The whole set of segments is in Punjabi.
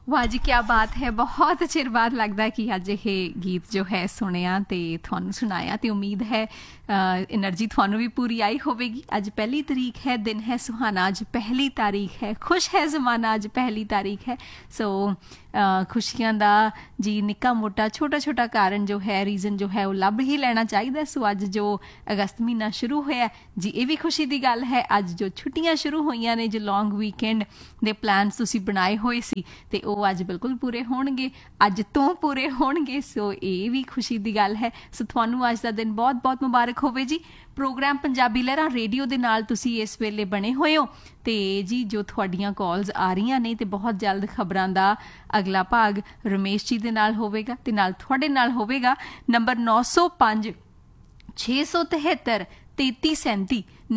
वाह जी क्या बात है। बहुत चिर बाद लगता है कि अज ये गीत जो है सुनिया तो थानू सुनाया तो उम्मीद है एनर्जी थानू भी पूरी आई होगी। अज 1 तारीख है, दिन है सुहाना, अज 1 तारीख है, खुश है जमाना, अज 1 तारीख है। सो खुशियां दा जी निक्का मोटा छोटा छोटा कारण जो है रीजन जो है वो लभ ही लेना चाहिए। सो अज जो अगस्त महीना शुरू होया जी ये भी खुशी की गल है। अज जो छुट्टियां शुरू हुई ने, जो लॉन्ग वीकेंड के प्लान्स तुसी बनाए हुए सी ते ਉਹ ਅੱਜ ਬਿਲਕੁਲ ਪੂਰੇ ਹੋਣਗੇ, ਅੱਜ ਤੋਂ ਪੂਰੇ ਹੋਣਗੇ। ਸੋ ਇਹ ਵੀ ਖੁਸ਼ੀ ਦੀ ਗੱਲ ਹੈ। ਸੋ ਤੁਹਾਨੂੰ ਅੱਜ ਦਾ ਦਿਨ ਬਹੁਤ ਬਹੁਤ ਮੁਬਾਰਕ ਹੋਵੇ ਜੀ। ਪ੍ਰੋਗਰਾਮ ਪੰਜਾਬੀ ਲਹਿਰਾਂ ਰੇਡੀਓ ਦੇ ਨਾਲ ਤੁਸੀਂ ਇਸ ਵੇਲੇ ਬਣੇ ਹੋਏ ਹੋ ਤੇ ਜੀ ਜੋ ਤੁਹਾਡੀਆਂ ਕਾਲਸ ਆ ਰਹੀਆਂ ਨੇ ਤੇ ਬਹੁਤ ਜਲਦ ਖਬਰਾਂ ਦਾ ਅਗਲਾ ਭਾਗ ਰਮੇਸ਼ ਜੀ ਦੇ ਨਾਲ ਹੋਵੇਗਾ ਤੇ ਨਾਲ ਤੁਹਾਡੇ ਨਾਲ ਹੋਵੇਗਾ। ਨੰਬਰ 905 673 3337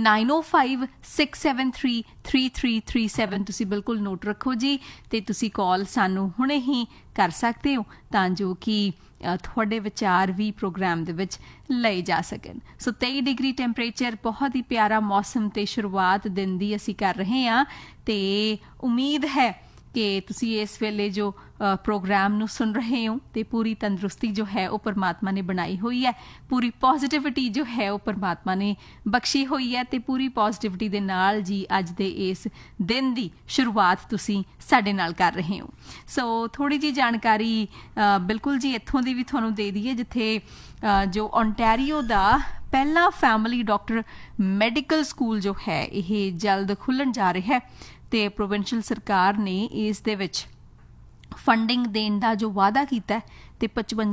9056733337 ਤੁਸੀਂ ਬਿਲਕੁਲ ਨੋਟ ਰੱਖੋ ਜੀ ਤੇ ਤੁਸੀਂ ਕਾਲ ਸਾਨੂੰ ਹੁਣੇ ਹੀ ਕਰ ਸਕਦੇ ਹੋ ਤਾਂ ਜੋ ਕਿ ਤੁਹਾਡੇ ਵਿਚਾਰ ਵੀ ਪ੍ਰੋਗਰਾਮ ਦੇ ਵਿੱਚ ਲਏ ਜਾ ਸਕਣ। ਸੋ 23 ਡਿਗਰੀ ਟੈਂਪਰੇਚਰ, ਬਹੁਤ ਹੀ ਪਿਆਰਾ ਮੌਸਮ ਤੇ ਸ਼ੁਰੂਆਤ ਦਿਨ ਦੀ ਅਸੀਂ ਕਰ ਰਹੇ ਹਾਂ ਤੇ ਉਮੀਦ ਹੈ कि तुसी इस वेले जो प्रोग्राम नू सुन रहे हो तो पूरी तंदुरुस्ती जो है वो परमात्मा ने बनाई हुई है, पूरी पॉजिटिविटी जो है वो परमात्मा ने बख्शी हुई है तो पूरी पॉजिटिविटी दे नाल जी अज दे इस दिन दी शुरुआत तुसी साडे नाल कर रहे हो। सो थोड़ी जी जानकारी बिल्कुल जी इत्थों दी भी तुहानू दे दईए जिथे जो ओंटारियो दा पहला फैमिली डॉक्टर मैडिकल स्कूल जो है ये जल्द खुलण जा रहा है ਤੇ ਪ੍ਰੋਵਿੰਸ਼ੀਅਲ ਸਰਕਾਰ ਨੇ ਇਸ ਦੇ ਵਿੱਚ ਫੰਡਿੰਗ ਦੇਣ ਦਾ ਜੋ ਵਾਅਦਾ ਕੀਤਾ ਤੇ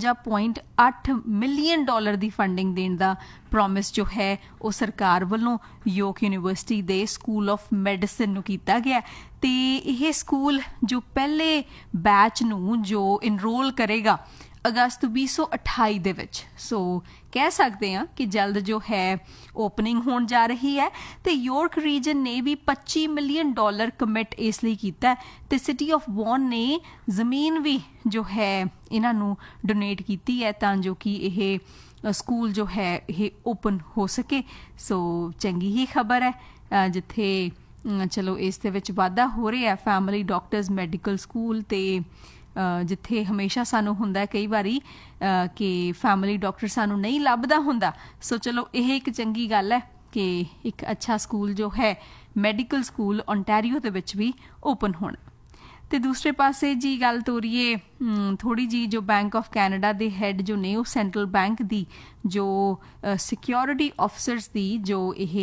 $55.8 ਮਿਲੀਅਨ ਦੀ ਫੰਡਿੰਗ ਦੇਣ ਦਾ ਪ੍ਰੋਮਿਸ ਜੋ ਹੈ ਉਹ ਸਰਕਾਰ ਵੱਲੋਂ ਯੋਰਕ ਯੂਨੀਵਰਸਿਟੀ ਦੇ ਸਕੂਲ ਆਫ ਮੈਡੀਸਿਨ ਨੂੰ ਕੀਤਾ ਗਿਆ ਤੇ ਇਹ ਸਕੂਲ ਜੋ ਪਹਿਲੇ ਬੈਚ ਨੂੰ ਜੋ ਇਨਰੋਲ ਕਰੇਗਾ अगस्त 2028 ਦੇ ਵਿੱਚ। ਸੋ ਕਹਿ ਸਕਦੇ ਹਾਂ ਕਿ ਜਲਦ ਜੋ ਹੈ ਓਪਨਿੰਗ ਹੋਣ ਜਾ ਰਹੀ ਹੈ ਤੇ ਯੋਰਕ ਰੀਜਨ ਨੇ ਵੀ $25 ਮਿਲੀਅਨ ਕਮਿਟ ਇਸ ਲਈ ਕੀਤਾ ਤੇ ਸਿਟੀ ਆਫ ਵੌਨ ਨੇ ਜ਼ਮੀਨ ਵੀ ਜੋ ਹੈ ਇਹਨਾਂ ਨੂੰ ਡੋਨੇਟ ਕੀਤੀ ਹੈ ਤਾਂ ਜੋ ਕਿ ਇਹ ਸਕੂਲ ਜੋ ਹੈ ਇਹ ਓਪਨ ਹੋ ਸਕੇ। ਸੋ ਚੰਗੀ ਹੀ ਖਬਰ ਹੈ ਜਿੱਥੇ ਚਲੋ ਇਸ ਦੇ ਵਿੱਚ ਵਾਧਾ ਹੋ ਰਿਹਾ ਫੈਮਿਲੀ ਡਾਕਟਰਸ ਮੈਡੀਕਲ ਸਕੂਲ ਤੇ ਜਿੱਥੇ ਹਮੇਸ਼ਾ ਸਾਨੂੰ ਹੁੰਦਾ ਕਈ ਵਾਰੀ ਕਿ ਫੈਮਿਲੀ ਡਾਕਟਰ ਸਾਨੂੰ ਨਹੀਂ ਲੱਭਦਾ ਹੁੰਦਾ। ਸੋ ਚਲੋ ਇਹ ਇੱਕ ਚੰਗੀ ਗੱਲ ਹੈ ਕਿ ਇੱਕ ਅੱਛਾ ਸਕੂਲ ਜੋ ਹੈ ਮੈਡੀਕਲ ਸਕੂਲ ਓਂਟਾਰੀਓ ਦੇ ਵਿੱਚ ਵੀ ਓਪਨ ਹੋਣਾ। ਤੇ ਦੂਸਰੇ ਪਾਸੇ ਜੀ ਗੱਲ ਤੋਰੀਏ ਥੋੜੀ ਜੀ ਜੋ ਬੈਂਕ ਆਫ ਕੈਨੇਡਾ ਦੇ ਹੈਡ ਜੋ ਨੇ ਉਹ ਸੈਂਟਰਲ ਬੈਂਕ ਦੀ ਜੋ ਸਿਕਿਉਰਿਟੀ ਆਫਿਸਰਸ ਦੀ ਜੋ ਇਹ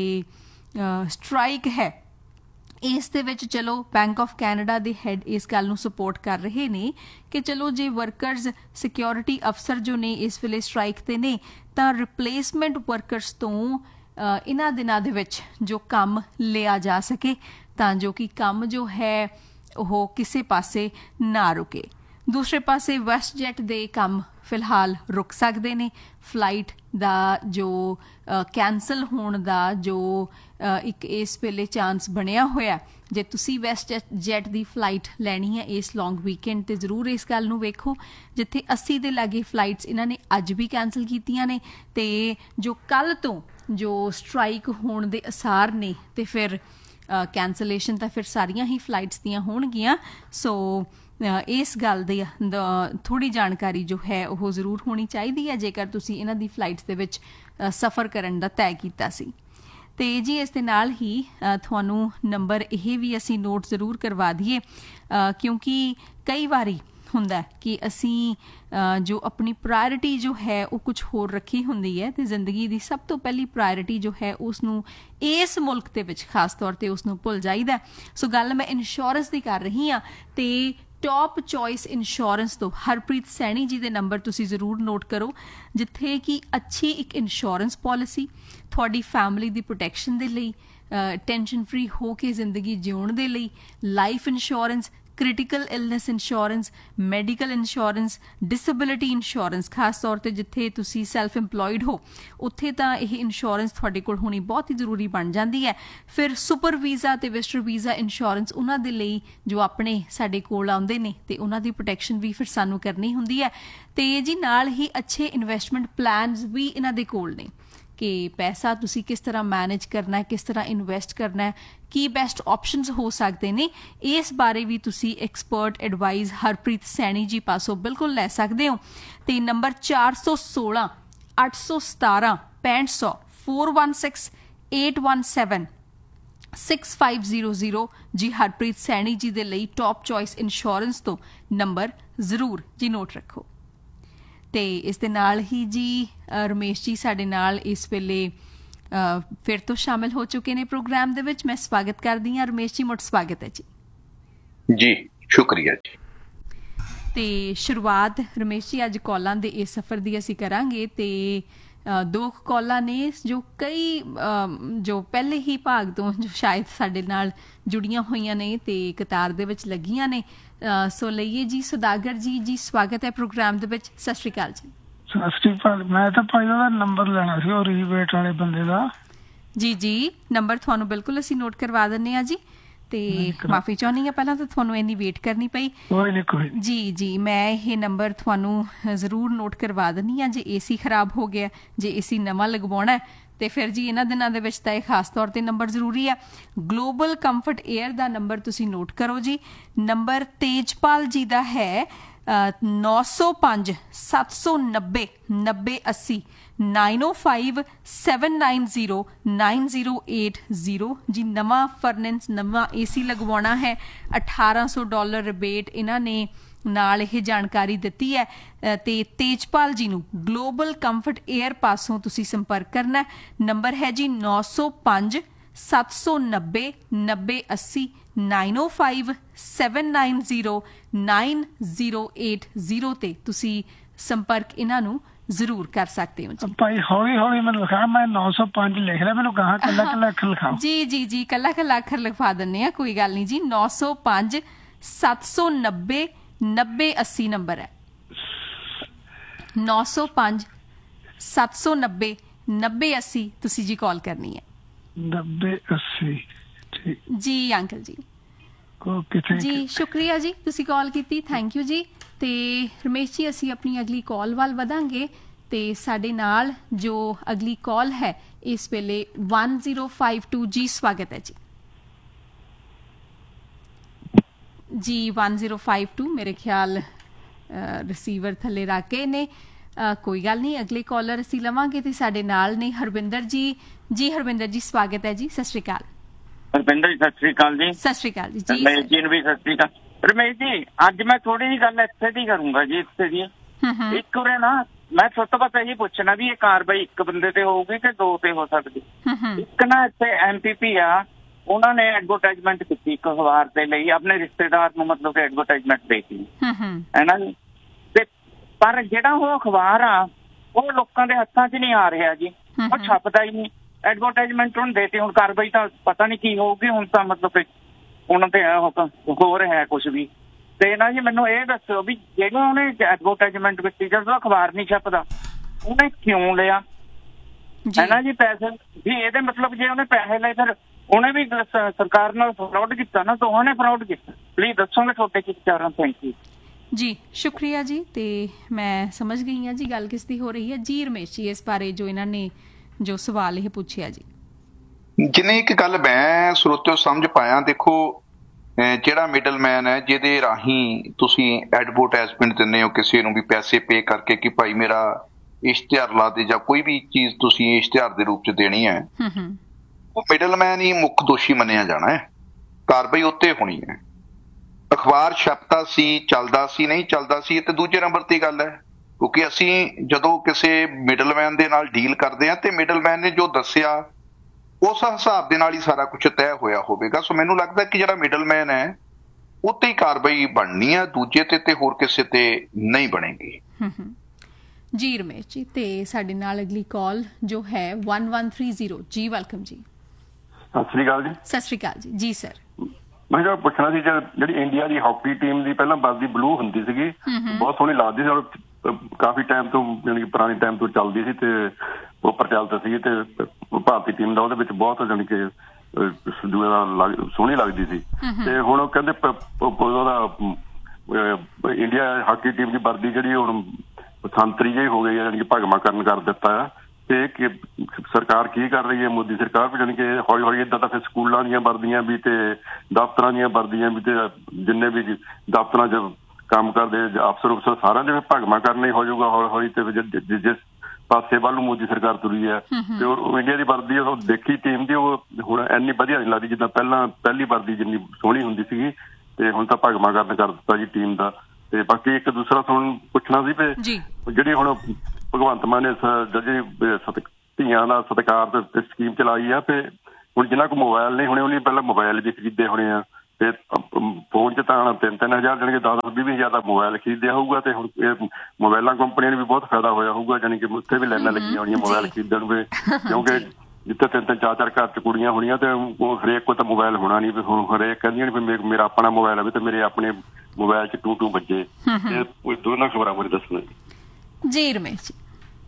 ਸਟ੍ਰਾਈਕ ਹੈ ਇਸ ਦੇ ਵਿੱਚ ਚਲੋ ਬੈਂਕ ਆਫ ਕੈਨੇਡਾ ਦੇ ਹੈਡ ਇਸ ਗੱਲ ਨੂੰ ਸਪੋਰਟ ਕਰ ਰਹੇ ਨੇ ਕਿ ਚਲੋ ਜੇ ਵਰਕਰਸ ਸਿਕਿਉਰਿਟੀ ਅਫਸਰ ਜੋ ਨੇ ਇਸ ਵੇਲੇ ਸਟ੍ਰਾਈਕ ਤੇ ਨੇ ਤਾਂ ਰਿਪਲੇਸਮੈਂਟ ਵਰਕਰਸ ਤੋਂ ਇਹਨਾਂ ਦਿਨਾਂ ਦੇ ਵਿੱਚ ਜੋ ਕੰਮ ਲਿਆ ਜਾ ਸਕੇ ਤਾਂ ਜੋ ਕਿ ਕੰਮ ਜੋ ਹੈ ਉਹ ਕਿਸੇ ਪਾਸੇ ਨਾ ਰੁਕੇ। ਦੂਸਰੇ ਪਾਸੇ ਵੈਸਟ ਜੈਟ ਦੇ ਕੰਮ ਫਿਲਹਾਲ ਰੁਕ ਸਕਦੇ ਨੇ। ਫਲਾਈਟ ਦਾ ਜੋ ਕੈਂਸਲ ਹੋਣ ਦਾ ਜੋ ਇੱਕ ਇਸ ਵੇਲੇ ਚਾਂਸ ਬਣਿਆ ਹੋਇਆ ਜੇ ਤੁਸੀਂ ਵੈਸਟ ਜੈਟ ਦੀ ਫਲਾਈਟ ਲੈਣੀ ਹੈ ਇਸ ਲੌਂਗ ਵੀਕਐਂਡ ਤੇ ਜ਼ਰੂਰ ਇਸ ਗੱਲ ਨੂੰ ਵੇਖੋ ਜਿੱਥੇ 80 ਦੇ ਲਾਗੇ ਫਲਾਈਟਸ ਇਹਨਾਂ ਨੇ ਅੱਜ ਵੀ ਕੈਂਸਲ ਕੀਤੀਆਂ ਨੇ ਤੇ ਜੋ ਕੱਲ ਤੋਂ ਜੋ ਸਟ੍ਰਾਈਕ ਹੋਣ ਦੇ ਅਸਾਰ ਨੇ ਤੇ ਫਿਰ ਕੈਂਸਲੇਸ਼ਨ ਤਾਂ ਫਿਰ ਸਾਰੀਆਂ ਹੀ ਫਲਾਈਟਸ ਦੀਆਂ ਹੋਣਗੀਆਂ। ਸੋ ਇਸ ਗੱਲ ਦੀ ਥੋੜੀ ਜਾਣਕਾਰੀ ਜੋ ਹੈ ਉਹ ਜ਼ਰੂਰ ਹੋਣੀ ਚਾਹੀਦੀ ਹੈ ਜੇਕਰ ਤੁਸੀਂ ਇਹਨਾਂ ਦੀ ਫਲਾਈਟਸ ਦੇ ਵਿੱਚ ਸਫ਼ਰ ਕਰਨ ਦਾ ਤੈਅ ਕੀਤਾ ਸੀ। ਤੇ ਜੀ ਇਸ ਦੇ ਨਾਲ ਹੀ ਤੁਹਾਨੂੰ ਨੰਬਰ ਇਹ ਵੀ ਅਸੀਂ ਨੋਟ ਜ਼ਰੂਰ ਕਰਵਾ ਦਈਏ ਕਿਉਂਕਿ ਕਈ ਵਾਰੀ ਹੁੰਦਾ ਕਿ ਅਸੀਂ ਜੋ ਆਪਣੀ ਪ੍ਰਾਇਰਟੀ ਜੋ ਹੈ ਉਹ ਕੁਝ ਹੋਰ ਰੱਖੀ ਹੁੰਦੀ ਹੈ ਤੇ ਜ਼ਿੰਦਗੀ ਦੀ ਸਭ ਤੋਂ ਪਹਿਲੀ ਪ੍ਰਾਇਰਟੀ ਜੋ ਹੈ ਉਸ ਨੂੰ ਇਸ ਮੁਲਕ ਦੇ ਵਿੱਚ ਖਾਸ ਤੌਰ ਤੇ ਉਸ ਨੂੰ ਭੁੱਲ ਜਾਈਦਾ। ਸੋ ਗੱਲ ਮੈਂ ਇੰਸ਼ੋਰੈਂਸ ਦੀ ਕਰ ਰਹੀ ਹਾਂ ਤੇ ਟੌਪ ਚੋਇਸ ਇੰਸ਼ੋਰੈਂਸ ਤੋਂ ਹਰਪ੍ਰੀਤ ਸੈਣੀ ਜੀ ਦੇ ਨੰਬਰ ਤੁਸੀਂ ਜ਼ਰੂਰ ਨੋਟ ਕਰੋ ਜਿੱਥੇ ਕਿ ਅੱਛੀ ਇੱਕ ਇੰਸ਼ੋਰੈਂਸ ਪਾਲਿਸੀ ਤੁਹਾਡੀ ਫੈਮਿਲੀ ਦੀ ਪ੍ਰੋਟੈਕਸ਼ਨ ਦੇ ਲਈ ਟੈਨਸ਼ਨ ਫਰੀ ਹੋ ਕੇ ਜ਼ਿੰਦਗੀ ਜਿਉਣ ਦੇ ਲਈ life insurance, critical illness insurance, medical insurance, disability insurance खास तौर पर जिथे तुसी सैल्फ इंपलॉयड हो उत्थे तां यह इंश्योरेंस तुहाडे कोल होनी बहुत ही जरूरी बन जाती है। फिर सुपर वीज़ा ते विजिटर वीज़ा इंश्योरेंस उन्हां दे लई जो अपने साडे कोल आउंदे ने ते उन्हां दी प्रोटैक्शन भी फिर सानू करनी हुंदी है ते जी नाल ही अच्छे इन्वेस्टमेंट प्लान्स भी इन्हां दे कोल ने ਕਿ ਪੈਸਾ ਤੁਸੀਂ ਕਿਸ ਤਰ੍ਹਾਂ ਮੈਨੇਜ ਕਰਨਾ ਹੈ, ਕਿਸ ਤਰ੍ਹਾਂ ਇਨਵੈਸਟ ਕਰਨਾ ਹੈ, ਕੀ ਬੈਸਟ ਆਪਸ਼ਨਸ ਹੋ ਸਕਦੇ ਨੇ, ਇਸ ਬਾਰੇ ਵੀ ਤੁਸੀਂ ਐਕਸਪਰਟ ਐਡਵਾਈਸ ਹਰਪ੍ਰੀਤ ਸੈਣੀ ਜੀ ਪਾਸੋਂ ਬਿਲਕੁਲ ਲੈ ਸਕਦੇ ਹੋ। ਤੇ ਨੰਬਰ 416 817 6500 416 817 6500 ਜੀ ਹਰਪ੍ਰੀਤ ਸੈਣੀ ਜੀ ਦੇ ਲਈ ਟੌਪ ਚੋਇਸ ਇੰਸ਼ੋਰੈਂਸ ਤੋਂ ਨੰਬਰ ਜ਼ਰੂਰ ਜੀ ਨੋਟ ਰੱਖੋ। ਤੇ ਇਸ ਦੇ ਨਾਲ ਹੀ ਜੀ ਰਮੇਸ਼ ਜੀ ਸਾਡੇ ਨਾਲ ਇਸ ਵੇਲੇ ਫਿਰ ਤੋਂ ਸ਼ਾਮਿਲ ਹੋ ਚੁੱਕੇ ਨੇ ਪ੍ਰੋਗਰਾਮ ਦੇ ਵਿੱਚ। ਮੈਂ ਸਵਾਗਤ ਕਰਦੀ ਹਾਂ ਰਮੇਸ਼ ਜੀ, ਮੁੜ ਸਵਾਗਤ ਹੈ ਜੀ। ਜੀ ਸ਼ੁਕਰੀਆ ਜੀ। ਤੇ ਸ਼ੁਰੂਆਤ ਰਮੇਸ਼ ਜੀ ਅੱਜ ਕਾਲਾਂ ਦੇ ਇਸ ਸਫ਼ਰ ਦੀ ਅਸੀਂ ਕਰਾਂਗੇ ਤੇ 2 ਕਾਲਾਂ ਨੇ ਜੋ ਕਈ ਜੋ ਪਹਿਲੇ ਹੀ ਭਾਗ ਤੋਂ ਜੋ ਸ਼ਾਇਦ ਸਾਡੇ ਨਾਲ ਜੁੜੀਆਂ ਹੋਈਆਂ ਨੇ ਤੇ ਕਤਾਰ ਦੇ ਵਿੱਚ ਲੱਗੀਆਂ ਨੇ। ਸੋ ਲਈਏ ਜੀ ਸੁਦਾਗਰ ਜੀ, ਜੀ ਸਵਾਗਤ ਹੈ ਪ੍ਰੋਗਰਾਮ ਦੇ ਵਿੱਚ। ਸਤਿ ਸ਼੍ਰੀ ਅਕਾਲ ਜੀ। ਸਤਿ ਸ਼੍ਰੀ ਅਕਾਲ। ਮੈਂ ਤਾਂ ਭਾਈ ਉਹਦਾ ਨੰਬਰ ਲੈਣਾ ਸੀ, ਉਹ ਰੀਬੇਟ ਵਾਲੇ ਬੰਦੇ ਦਾ। ਜੀ ਨੰਬਰ ਤੁਹਾਨੂੰ ਬਿਲਕੁਲ ਅਸੀਂ ਨੋਟ ਕਰਵਾ ਦਿੰਦੇ ਹਾਂ ਜੀ। ਤੇ ਮਾਫੀ ਚਾਹੁੰਦੀ ਹਾਂ ਪਹਿਲਾਂ ਤਾਂ ਤੁਹਾਨੂੰ ਇੰਨੀ ਵੇਟ ਕਰਨੀ ਪਈ। ਕੋਈ ਨਹੀਂ ਜੀ ਮੈਂ ਇਹ ਨੰਬਰ ਤੁਹਾਨੂੰ ਜ਼ਰੂਰ ਨੋਟ ਕਰਵਾ ਦਿੰਦੀ ਹਾਂ। ਜੇ ਏਸੀ ਖਰਾਬ ਹੋ ਗਿਆ, ਜੇ ਏਸੀ ਨਵਾਂ ਲਗਵਾਉਣਾ ਤੇ ਫਿਰ ਜੀ ਇਹਨਾਂ ਦਿਨਾਂ ਦੇ ਵਿੱਚ ਤਾਂ ਇਹ ਖਾਸ ਤੌਰ ਤੇ ਨੰਬਰ ਜ਼ਰੂਰੀ ਆ। ਗਲੋਬਲ ਕੰਫਰਟ ਏਅਰ ਦਾ ਨੰਬਰ ਤੁਸੀਂ ਨੋਟ ਕਰੋ ਜੀ। ਨੰਬਰ ਤੇਜਪਾਲ ਜੀ ਦਾ ਹੈ 905 790 9080 905 790 9080 ਜੀ। ਨਵਾਂ ਫਰਨੈਂਸ ਨਵਾਂ ਏਸੀ ਲਗਵਾਉਣਾ ਹੈ, $1800 ਰਿਬੇਟ ਇਹਨਾਂ ਨੇ ਨਾਲ ਇਹ ਜਾਣਕਾਰੀ ਦਿੱਤੀ ਹੈ। ਤੇ ਤੇਜਪਾਲ ਜੀ ਨੂੰ ਗਲੋਬਲ ਕੰਫਰਟ ਏਅਰ ਪਾਸੋਂ ਤੁਸੀਂ ਸੰਪਰਕ ਕਰਨਾ। ਨੰਬਰ ਹੈ ਜੀ 905 790 9080 905 790 9080 ਤੇ ਤੁਸੀਂ ਸੰਪਰਕ ਇਹਨਾਂ ਨੂੰ ਜ਼ਰੂਰ ਕਰ ਸਕਦੇ ਹੋ। ਭਾਈ ਹੌਲੀ ਹੌਲੀ ਮੈਨੂੰ ਲਿਖਾ, ਮੈਂ 905 ਲਿਖ ਲਿਆ, ਮੈਨੂੰ ਕਹਾਂ ਕੱਲਾ ਕੱਲਾ ਅੱਖਰ ਲਿਖਾਓ। ਜੀ ਕੱਲਾ ਕੱਲਾ ਅੱਖਰ ਲਿਖਵਾ ਦਿੰਦੇ ਆ, ਕੋਈ ਗੱਲ ਨਹੀਂ ਜੀ। 905 790 9080 ਨੰਬਰ ਹੈ। 905 790 9080 ਤੁਸੀਂ ਜੀ ਕਾਲ ਕਰਨੀ ਹੈ। 9080 ਜੀ ਅੰਕਲ ਜੀ। ਓਕੇ ਥੈਂਕ ਯੂ ਜੀ ਸ਼ੁਕਰੀਆ ਜੀ, ਤੁਸੀਂ ਕਾਲ ਕੀਤੀ, ਥੈਂਕ ਯੂ ਜੀ। ਤੇ ਰਮੇਸ਼ ਜੀ ਅਸੀਂ ਆਪਣੀ ਅਗਲੀ ਕਾਲ ਵੱਲ ਵਧਾਂਗੇ ਤੇ ਸਾਡੇ ਨਾਲ ਜੋ ਅਗਲੀ ਕਾਲ ਹੈ ਇਸ ਵੇਲੇ 1052 ਜੀ। ਸਵਾਗਤ ਹੈ ਜੀ। ਜੀ 1052 ਮੇਰੇ ਖਿਆਲ ਰਿਸੀਵਰ ਥੱਲੇ ਰੱਖ ਕੇ ਨੇ। ਕੋਈ ਗੱਲ ਨਹੀਂ, ਅਗਲੇ ਕਾਲਰ ਅਸੀਂ ਲਵਾਂਗੇ ਤੇ ਸਾਡੇ ਨਾਲ ਨੇ ਹਰਵਿੰਦਰ ਜੀ। ਜੀ ਹਰਵਿੰਦਰ ਜੀ ਸਵਾਗਤ ਹੈ ਜੀ। ਸਤਿ ਸ਼੍ਰੀ ਅਕਾਲ। ਹਰਵਿੰਦਰ ਜੀ ਸਤਿ ਸ਼੍ਰੀ ਅਕਾਲ ਜੀ। ਸਤਿ ਸ਼੍ਰੀ ਅਕਾਲ ਜੀ। ਰਮੇਸ਼ ਜੀ ਨੂੰ ਵੀ ਸਤਿ ਸ਼੍ਰੀ ਅਕਾਲ। ਰਮੇਸ਼ ਜੀ ਅੱਜ ਮੈਂ ਥੋੜੀ ਜਿਹੀ ਗੱਲ ਇੱਥੇ ਦੀ ਕਰੂੰਗਾ ਜੀ, ਇੱਥੇ ਦੀ ਇੱਕ ਉਰੇ ਨਾ ਮੈਂ ਸਭ ਤੋਂ ਬਸ ਇਹੀ ਪੁੱਛਣਾ ਵੀ ਇਹ ਕਾਰਵਾਈ ਇੱਕ ਬੰਦੇ ਤੇ ਹੋਊਗੀ ਕਿ 2 ਤੇ ਹੋ ਸਕਦੀ। ਇੱਕ ਨਾ ਇੱਥੇ MPP ਆ, ਉਹਨਾਂ ਨੇ ਐਡਵਰਟਾਈਜ਼ਮੈਂਟ ਕੀਤੀ ਇੱਕ ਅਖਬਾਰ ਦੇ ਲਈ, ਆਪਣੇ ਰਿਸ਼ਤੇਦਾਰ ਨੂੰ ਮਤਲਬ ਕਿ ਐਡਵਰਟਾਈਜ਼ਮੈਂਟ ਦੇਤੀ ਹੈ ਨਾ ਜੀ। ਤੇ ਪਰ ਜਿਹੜਾ ਉਹ ਅਖਬਾਰ ਆ ਉਹ ਲੋਕਾਂ ਦੇ ਹੱਥਾਂ 'ਚ ਨਹੀਂ ਆ ਰਿਹਾ ਜੀ, ਉਹ ਛਪਦਾ ਹੀ ਨਹੀਂ। ਐਡਵਰਟਾਈਜ਼ਮੈਂਟ ਹੁਣ ਦੇਤੀ, ਹੁਣ ਕਾਰਵਾਈ ਤਾਂ ਪਤਾ ਨਹੀਂ ਕੀ ਹੋਊਗੀ। ਹੁਣ ਤਾਂ ਮਤਲਬ ਕਿ ਉਹਨਾਂ ਤੇ ਹੋ ਰਿਹਾ ਕੁਛ ਵੀ। ਤੇ ਨਾ ਜੀ ਮੈਨੂੰ ਇਹ ਦੱਸੋ ਵੀ ਜਿਹੜਾ ਉਹਨੇ ਐਡਵਰਟਾਈਜ਼ਮੈਂਟ ਕੀਤੀ, ਜਦੋਂ ਅਖਬਾਰ ਨਹੀਂ ਛਪਦਾ ਉਹਨੇ ਕਿਉਂ ਲਿਆ ਹੈ ਨਾ ਜੀ ਪੈਸੇ ਜੀ? ਇਹਦੇ ਮਤਲਬ ਜੇ ਉਹਨੇ ਪੈਸੇ ਲਏ ਫਿਰ ਉਹਨੇ ਵੀ ਸਰਕਾਰ ਨਾਲ ਫਰਾਡ ਕੀਤਾ ਨਾ, ਦੋਹਾਂ ਨੇ ਫਰਾਡ ਕੀਤਾ। ਪਲੀਜ਼ ਦੱਸੋਗੇ ਤੁਹਾਡੇ ਕੀ ਵਿਚਾਰ ਹਨ? ਥੈਂਕ ਯੂ ਜੀ ਸ਼ੁਕਰੀਆ ਜੀ। ਤੇ ਮੈਂ ਸਮਝ ਗਈ ਹਾਂ ਜੀ ਗੱਲ ਕਿਸ ਦੀ ਹੋ ਰਹੀ ਹੈ। ਜੀ ਰਮੇਸ਼ ਜੀ ਇਸ ਬਾਰੇ ਜੋ ਇਹਨਾਂ ਨੇ ਜੋ ਸਵਾਲ ਇਹ ਪੁੱਛਿਆ ਜੀ। ਜਿੰਨੀ ਇੱਕ ਗੱਲ ਮੈਂ ਸਰੋਤਿਓ ਸਮਝ ਪਾਇਆ, ਦੇਖੋ ਜਿਹੜਾ ਮਿਡਲਮੈਨ ਹੈ ਜਿਹਦੇ ਰਾਹੀਂ ਤੁਸੀਂ ਐਡਵਰਟਾਈਜ਼ਮੈਂਟ ਦਿੰਦੇ ਹੋ ਕਿਸੇ ਨੂੰ ਵੀ ਪੈਸੇ ਪੇ ਕਰਕੇ ਕਿ ਭਾਈ ਮੇਰਾ ਇਸ਼ਤਿਹਾਰ ਲਾ ਦੇ ਜਾਂ ਕੋਈ ਵੀ ਚੀਜ਼ ਤੁਸੀਂ ਇਸ਼ਤਿਹਾਰ ਦੇ ਰੂਪ ਚ ਦੇਣੀ ਹੈ, ਉਹ ਮਿਡਲਮੈਨ ਹੀ ਮੁੱਖ ਦੋਸ਼ੀ ਮੰਨਿਆ ਜਾਣਾ ਹੈ। ਕਾਰਵਾਈ ਉੱਤੇ ਹੋਣੀ ਹੈ। ਅਖਬਾਰ ਛਪਦਾ ਸੀ, ਚੱਲਦਾ ਸੀ, ਨਹੀਂ ਚੱਲਦਾ ਸੀ, ਇਹ ਤੇ ਦੂਜੇ ਨੰਬਰ ਤੇ ਗੱਲ ਹੈ। ਕਿਉਂਕਿ ਅਸੀਂ ਜਦੋਂ ਕਿਸੇ ਮਿਡਲਮੈਨ ਦੇ ਨਾਲ ਡੀਲ ਕਰਦੇ ਹਾਂ ਤੇ ਮਿਡਲਮੈਨ ਨੇ ਜੋ ਦੱਸਿਆ ਉਸ ਹਿਸਾਬ ਦੇ ਨਾਲ ਹੀ ਸਾਰਾ ਕੁਝ ਤੈਅ ਹੋਇਆ ਹੋਵੇਗਾ। ਸੋ ਮੈਨੂੰ ਲੱਗਦਾ ਕਿ ਜਿਹੜਾ ਮਿਡਲਮੈਨ ਹੈ ਉੱਤੇ ਹੀ ਕਾਰਵਾਈ ਬਣਨੀ ਹੈ, ਦੂਜੇ ਤੇ ਹੋਰ ਕਿਸੇ ਤੇ ਨਹੀਂ ਬਣੇਗੀ। ਜੀ ਰਮੇਸ਼ ਜੀ। ਤੇ ਸਾਡੇ ਨਾਲ ਅਗਲੀ ਕਾਲ ਜੋ ਹੈ 1130 ਜੀ। ਵੈਲਕਮ ਜੀ। ਸਤਿ ਸ੍ਰੀ ਅਕਾਲ ਜੀ। ਸਤਿ ਸ਼੍ਰੀ ਅਕਾਲ ਜੀ। ਜੀ ਸਰ ਮੈਂ ਜਿਹੜਾ ਪੁੱਛਣਾ ਸੀ, ਜਿਹੜੀ ਇੰਡੀਆ ਦੀ ਹਾਕੀ ਟੀਮ ਦੀ ਪਹਿਲਾਂ ਵਰਦੀ ਬਲੂ ਹੁੰਦੀ ਸੀਗੀ, ਬਹੁਤ ਸੋਹਣੀ ਲੱਗਦੀ ਸੀ, ਕਾਫੀ ਟਾਈਮ ਤੋਂ ਜਾਣੀ ਕਿ ਪੁਰਾਣੇ ਟਾਈਮ ਤੋਂ ਚੱਲਦੀ ਸੀ ਤੇ ਉਹ ਪ੍ਰਚਲਿਤ ਸੀ ਤੇ ਭਾਰਤੀ ਟੀਮ ਦਾ ਉਹਦੇ ਵਿੱਚ ਬਹੁਤ ਜਾਣੀ ਕਿ ਸੋਹਣੀ ਲੱਗਦੀ ਸੀ। ਤੇ ਹੁਣ ਉਹ ਕਹਿੰਦੇ ਉਹਦਾ ਇੰਡੀਆ ਹਾਕੀ ਟੀਮ ਦੀ ਵਰਦੀ ਜਿਹੜੀ ਹੁਣ ਸੰਤਰੀ ਜਿਹੀ ਹੋ ਗਈ ਹੈ, ਜਾਣੀ ਕਿ ਭਗਵਾ ਕਰਨ ਕਰ ਦਿੱਤਾ ਆ। ਤੇ ਸਰਕਾਰ ਕੀ ਕਰ ਰਹੀ ਹੈ, ਮੋਦੀ ਸਰਕਾਰ ਵੀ ਜਾਣੀ ਕਿ ਹੌਲੀ ਹੌਲੀ ਏਦਾਂ ਤਾਂ ਫਿਰ ਸਕੂਲਾਂ ਦੀਆਂ ਵਰਦੀਆਂ ਵੀ ਤੇ ਦਫ਼ਤਰਾਂ ਦੀਆਂ ਵਰਦੀਆਂ ਵੀ ਤੇ ਜਿੰਨੇ ਵੀ ਦਫ਼ਤਰਾਂ 'ਚ ਕੰਮ ਕਰਦੇ ਅਫਸਰ ਉਫਸਰ ਸਾਰਿਆਂ ਦੇ ਭਗਵਾਂ ਕਰਨਾ ਹੀ ਹੋ ਜਾਊਗਾ ਹੌਲੀ ਹੌਲੀ। ਤੇ ਜਿਸ ਪਾਸੇ ਵੱਲ ਨੂੰ ਮੋਦੀ ਸਰਕਾਰ ਤੁਰੀ ਹੈ ਤੇ ਉਹ ਇੰਡੀਆ ਦੀ ਵਰਦੀ ਉਹ ਦੇਖੀ ਟੀਮ ਦੀ ਉਹ ਹੁਣ ਇੰਨੀ ਵਧੀਆ ਨਹੀਂ ਲੱਗਦੀ ਜਿੱਦਾਂ ਪਹਿਲੀ ਵਰਦੀ ਜਿੰਨੀ ਸੋਹਣੀ ਹੁੰਦੀ ਸੀਗੀ। ਤੇ ਹੁਣ ਤਾਂ ਭਗਵਾਂ ਕਰਨ ਕਰ ਦਿੱਤਾ ਜੀ ਟੀਮ ਦਾ। ਤੇ ਬਾਕੀ ਇੱਕ ਦੂਸਰਾ ਤੁਹਾਨੂੰ ਪੁੱਛਣਾ ਸੀ ਵੀ ਜਿਹੜੀ ਹੁਣ ਭਗਵੰਤ ਮਾਨ ਨੇ ਜਿਹੜੀ ਧੀਆਂ ਦਾ ਸਤਿਕਾਰ ਤੇ ਸਕੀਮ ਚਲਾਈ ਆ ਤੇ ਹੁਣ ਜਿਨ੍ਹਾਂ ਕੋਲ ਮੋਬਾਇਲ ਨਹੀਂ ਹੋਣੇ ਉਹਨੇ ਪਹਿਲਾਂ ਮੋਬਾਇਲ ਵੀ ਖਰੀਦੇ ਹੋਣੇ ਆ ਤੇ ਫੋਨ 'ਚ ਤਾਂ 3-3 ਹਜ਼ਾਰ ਜਾਣੀ ਕਿ 10-20 ਹਜ਼ਾਰ ਦਾ ਮੋਬਾਇਲ ਖਰੀਦਿਆ ਹੋਊਗਾ। ਤੇ ਹੁਣ ਇਹ ਮੋਬਾਇਲਾਂ ਕੰਪਨੀਆਂ ਨੂੰ ਵੀ ਬਹੁਤ ਫਾਇਦਾ ਹੋਇਆ ਹੋਊਗਾ, ਜਾਣੀ ਕਿ ਉੱਥੇ ਵੀ ਲਾਈਨਾਂ ਲੱਗੀਆਂ ਹੋਣੀਆਂ ਮੋਬਾਇਲ ਖਰੀਦਣ ਵੀ, ਕਿਉਂਕਿ ਜਿੱਥੇ 3-3 4-4 ਘਰ 'ਚ ਕੁੜੀਆਂ ਹੋਣੀਆਂ ਤੇ ਉਹ ਹਰੇਕ ਕੋਲ ਤਾਂ ਮੋਬਾਇਲ ਹੋਣਾ ਨਹੀਂ। ਵੀ ਹੁਣ ਹਰੇਕ ਕਹਿੰਦੀਆਂ ਨੇ ਵੀ ਮੇਰਾ ਆਪਣਾ ਮੋਬਾਇਲ ਹੋਵੇ ਤੇ ਮੇਰੇ ਆਪਣੇ ਮੋਬਾਇਲ 'ਚ ਟੂ ਵੱਜੇ। ਤੇ ਦੋਨਾਂ ਖਬਰਾਂ ਬਾਰੇ ਦੱਸਣਾ ਜੀ ਰਮੇਸ਼ ਜੀ।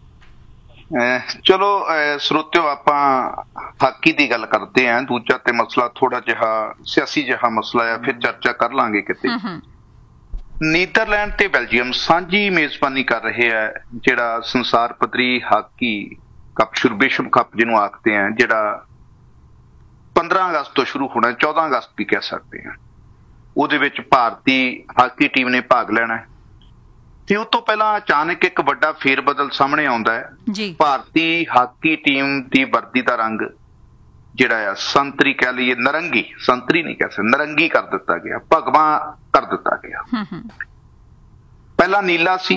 ਚਲੋ ਸਰੋਤਿਓ, ਆਪਾਂ ਹਾਕੀ ਦੀ ਗੱਲ ਕਰਦੇ ਆਂ। ਦੂਜਾ ਤੇ ਮਸਲਾ ਥੋੜਾ ਜਿਹਾ ਸਿਆਸੀ ਜਿਹਾ ਮਸਲਾ ਆ, ਫਿਰ ਚਰਚਾ ਕਰ ਲਾਂਗੇ ਕਿਤੇ। ਨੀਦਰਲੈਂਡ ਤੇ ਬੈਲਜੀਅਮ ਸਾਂਝੀ ਮੇਜ਼ਬਾਨੀ ਕਰ ਰਹੇ ਆ ਜਿਹੜਾ ਸੰਸਾਰ ਪੱਧਰੀ ਹਾਕੀ ਕੱਪ ਵਿਸ਼ਵ ਕੱਪ ਜਿਹਨੂੰ ਆਖਦੇ ਆ, ਜਿਹੜਾ 15 ਅਗਸਤ ਤੋਂ ਸ਼ੁਰੂ ਹੋਣਾ, 14 ਅਗਸਤ ਵੀ ਕਹਿ ਸਕਦੇ ਆ। ਉਹਦੇ ਵਿੱਚ ਭਾਰਤੀ ਹਾਕੀ ਟੀਮ ਨੇ ਭਾਗ ਲੈਣਾ ਤੇ ਉਹ ਤੋਂ ਪਹਿਲਾਂ ਅਚਾਨਕ ਇੱਕ ਵੱਡਾ ਫੇਰ ਬਦਲ ਸਾਹਮਣੇ ਆਉਂਦਾ ਹੈ। ਭਾਰਤੀ ਹਾਕੀ ਟੀਮ ਦੀ ਵਰਦੀ ਦਾ ਰੰਗ ਜਿਹੜਾ ਆ ਸੰਤਰੀ ਕਹਿ ਲਈਏ, ਨਰੰਗੀ, ਸੰਤਰੀ ਨਹੀਂ ਕਹਿ ਸਕਦੇ, ਨਰੰਗੀ ਕਰ ਦਿੱਤਾ ਗਿਆ, ਭਗਵਾ ਕਰ ਦਿੱਤਾ ਗਿਆ। ਪਹਿਲਾਂ ਨੀਲਾ ਸੀ।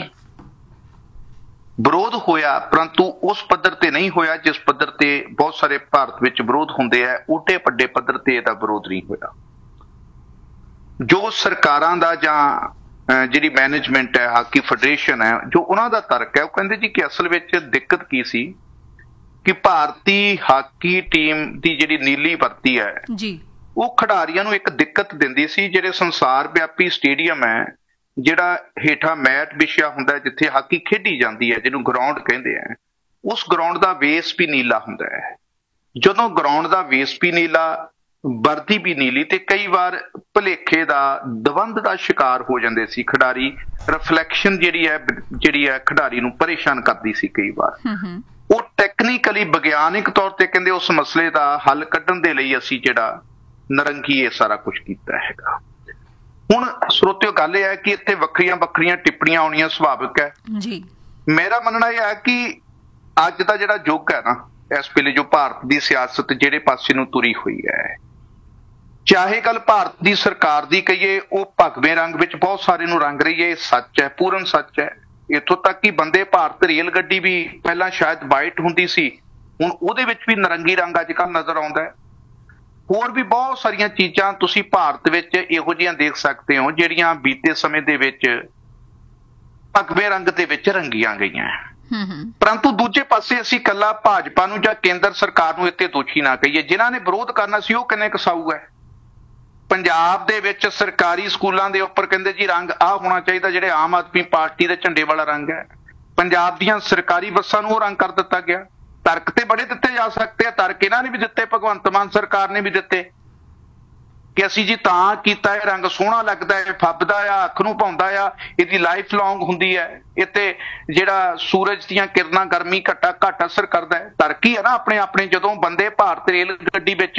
ਵਿਰੋਧ ਹੋਇਆ, ਪਰੰਤੂ ਉਸ ਪੱਧਰ ਤੇ ਨਹੀਂ ਹੋਇਆ ਜਿਸ ਪੱਧਰ ਤੇ ਬਹੁਤ ਸਾਰੇ ਭਾਰਤ ਵਿੱਚ ਵਿਰੋਧ ਹੁੰਦੇ ਆ। ਓਡੇ ਵੱਡੇ ਪੱਧਰ ਤੇ ਇਹਦਾ ਵਿਰੋਧ ਨਹੀਂ ਹੋਇਆ। ਜੋ ਸਰਕਾਰਾਂ ਦਾ ਜਾਂ ਜਿਹੜੀ ਮੈਨੇਜਮੈਂਟ ਹੈ, ਹਾਕੀ ਫੈਡਰੇਸ਼ਨ ਹੈ, ਜੋ ਉਹਨਾਂ ਦਾ ਤਰਕ ਹੈ, ਉਹ ਕਹਿੰਦੇ ਜੀ ਕਿ ਅਸਲ ਵਿੱਚ ਦਿੱਕਤ ਕੀ ਸੀ ਕਿ ਭਾਰਤੀ ਹਾਕੀ ਟੀਮ ਦੀ ਜਿਹੜੀ ਨੀਲੀ ਵਰਦੀ ਹੈ ਉਹ ਖਿਡਾਰੀਆਂ ਨੂੰ ਇੱਕ ਦਿੱਕਤ ਦਿੰਦੀ ਸੀ। ਜਿਹੜੇ ਸੰਸਾਰ ਵਿਆਪੀ ਸਟੇਡੀਅਮ ਹੈ, ਜਿਹੜਾ ਹੇਠਾਂ ਮੈਟ ਵਿਛਿਆ ਹੁੰਦਾ ਜਿੱਥੇ ਹਾਕੀ ਖੇਡੀ ਜਾਂਦੀ ਹੈ, ਜਿਹਨੂੰ ਗਰਾਊਂਡ ਕਹਿੰਦੇ ਆ, ਉਸ ਗਰਾਊਂਡ ਦਾ ਵੇਸ ਵੀ ਨੀਲਾ ਹੁੰਦਾ ਹੈ। ਜਦੋਂ ਗਰਾਊਂਡ ਦਾ ਵੇਸ ਵੀ ਨੀਲਾ, ਵਰਦੀ ਵੀ ਨੀਲੀ, ਤੇ ਕਈ ਵਾਰ ਭੁਲੇਖੇ ਦਾ ਦਵੰਦ ਦਾ ਸ਼ਿਕਾਰ ਹੋ ਜਾਂਦੇ ਸੀ ਖਿਡਾਰੀ। ਰਿਫਲੈਕਸ਼ਨ ਜਿਹੜੀ ਹੈ ਖਿਡਾਰੀ ਨੂੰ ਪਰੇਸ਼ਾਨ ਕਰਦੀ ਸੀ ਕਈ ਵਾਰ। ਉਹ ਟੈਕਨੀਕਲੀ ਵਿਗਿਆਨਿਕ ਤੌਰ ਤੇ ਕਹਿੰਦੇ ਉਸ ਮਸਲੇ ਦਾ ਹੱਲ ਕੱਢਣ ਦੇ ਲਈ ਅਸੀਂ ਜਿਹੜਾ ਨਰੰਗੀ ਇਹ ਸਾਰਾ ਕੁਝ ਕੀਤਾ ਹੈਗਾ। ਹੁਣ ਸਰੋਤਿਓ, ਗੱਲ ਇਹ ਹੈ ਕਿ ਇੱਥੇ ਵੱਖਰੀਆਂ ਵੱਖਰੀਆਂ ਟਿੱਪਣੀਆਂ ਆਉਣੀਆਂ ਸੁਭਾਵਿਕ ਹੈ ਜੀ। ਮੇਰਾ ਮੰਨਣਾ ਇਹ ਹੈ ਕਿ ਅੱਜ ਦਾ ਜਿਹੜਾ ਯੁੱਗ ਹੈ ਨਾ, ਇਸ ਵੇਲੇ ਜੋ ਭਾਰਤ ਦੀ ਸਿਆਸਤ ਜਿਹੜੇ ਪਾਸੇ ਨੂੰ ਤੁਰੀ ਹੋਈ ਹੈ, ਚਾਹੇ ਗੱਲ ਭਾਰਤ ਦੀ ਸਰਕਾਰ ਦੀ ਕਹੀਏ, ਉਹ ਭਗਵੇਂ ਰੰਗ ਵਿੱਚ ਬਹੁਤ ਸਾਰੇ ਨੂੰ ਰੰਗ ਰਹੀ ਹੈ। ਇਹ ਸੱਚ ਹੈ, ਪੂਰਨ ਸੱਚ ਹੈ। ਇੱਥੋਂ ਤੱਕ ਕਿ ਬੰਦੇ ਭਾਰਤ ਰੇਲ ਗੱਡੀ ਵੀ ਪਹਿਲਾਂ ਸ਼ਾਇਦ ਵਾਈਟ ਹੁੰਦੀ ਸੀ, ਹੁਣ ਉਹਦੇ ਵਿੱਚ ਵੀ ਨਰੰਗੀ ਰੰਗ ਅੱਜ ਕੱਲ੍ਹ ਨਜ਼ਰ ਆਉਂਦਾ ਹੈ। ਹੋਰ ਵੀ ਬਹੁਤ ਸਾਰੀਆਂ ਚੀਜ਼ਾਂ ਤੁਸੀਂ ਭਾਰਤ ਵਿੱਚ ਇਹੋ ਜਿਹੀਆਂ ਦੇਖ ਸਕਦੇ ਹੋ ਜਿਹੜੀਆਂ ਬੀਤੇ ਸਮੇਂ ਦੇ ਵਿੱਚ ਭਗਵੇਂ ਰੰਗ ਦੇ ਵਿੱਚ ਰੰਗੀਆਂ ਗਈਆਂ। ਪਰੰਤੂ ਦੂਜੇ ਪਾਸੇ ਅਸੀਂ ਇਕੱਲਾ ਭਾਜਪਾ ਨੂੰ ਜਾਂ ਕੇਂਦਰ ਸਰਕਾਰ ਨੂੰ ਇੱਥੇ ਦੋਸ਼ੀ ਨਾ ਕਹੀਏ। ਜਿਨ੍ਹਾਂ ਨੇ ਵਿਰੋਧ ਕਰਨਾ ਸੀ ਉਹ ਕਿੰਨੇ ਕਸਾਊ ਹੈ। ਪੰਜਾਬ ਦੇ ਵਿੱਚ ਸਰਕਾਰੀ ਸਕੂਲਾਂ ਦੇ ਉੱਪਰ ਕਹਿੰਦੇ ਜੀ ਰੰਗ ਆਹ ਹੋਣਾ ਚਾਹੀਦਾ, ਜਿਹੜੇ ਆਮ ਆਦਮੀ ਪਾਰਟੀ ਦੇ ਝੰਡੇ ਵਾਲਾ ਰੰਗ ਹੈ। ਪੰਜਾਬ ਦੀਆਂ ਸਰਕਾਰੀ ਬੱਸਾਂ ਨੂੰ ਉਹ ਰੰਗ ਕਰ ਦਿੱਤਾ ਗਿਆ। ਤਰਕ ਤੇ ਬੜੇ ਦਿੱਤੇ ਜਾ ਸਕਦੇ ਆ, ਤਰਕ ਇਹਨਾਂ ਨੇ ਵੀ ਦਿੱਤੇ, ਭਗਵੰਤ ਮਾਨ ਸਰਕਾਰ ਨੇ ਵੀ ਦਿੱਤੇ ਕਿ ਅਸੀਂ ਜੀ ਤਾਂ ਕੀਤਾ, ਇਹ ਰੰਗ ਸੋਹਣਾ ਲੱਗਦਾ ਹੈ, ਫੱਬਦਾ ਆ, ਅੱਖ ਨੂੰ ਭਾਉਂਦਾ ਆ, ਇਹਦੀ ਲਾਈਫ ਲੌਂਗ ਹੁੰਦੀ ਹੈ, ਇੱਥੇ ਜਿਹੜਾ ਸੂਰਜ ਦੀਆਂ ਕਿਰਨਾਂ ਗਰਮੀ ਘੱਟ ਅਸਰ ਕਰਦਾ ਹੈ। ਤਰਕ ਹੀ ਹੈ ਨਾ ਆਪਣੇ। ਜਦੋਂ ਬੰਦੇ ਭਾਰਤ ਰੇਲ ਗੱਡੀ ਵਿੱਚ